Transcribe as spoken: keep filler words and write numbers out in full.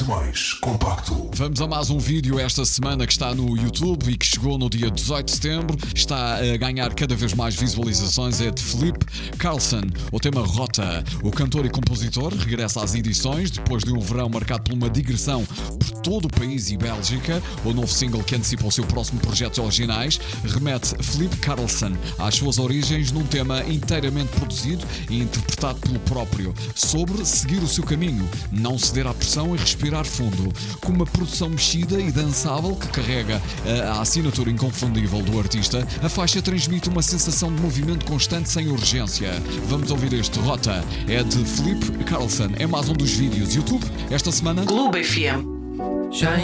muito mais compacto. Vamos a mais um vídeo esta semana que está no YouTube e que chegou no dia dezoito de setembro. Está a ganhar cada vez mais visualizações. É de Philip Carlsson, o tema Rota. O cantor e compositor regressa às edições depois de um verão marcado por uma digressão por todo o país e Bélgica. O novo single, que antecipa o seu próximo projeto de originais, remete Philip Carlsson às suas origens num tema inteiramente produzido e interpretado pelo próprio, sobre seguir o seu caminho, não ceder à pressão e respirar fundo. Com uma produção mexida e dançável que carrega a assinatura inconfundível do artista, a faixa transmite uma sensação de movimento constante sem urgência. Vamos ouvir este Rota. É de Philip Carlsson. É mais um dos vídeos YouTube esta semana. Globo F M. Já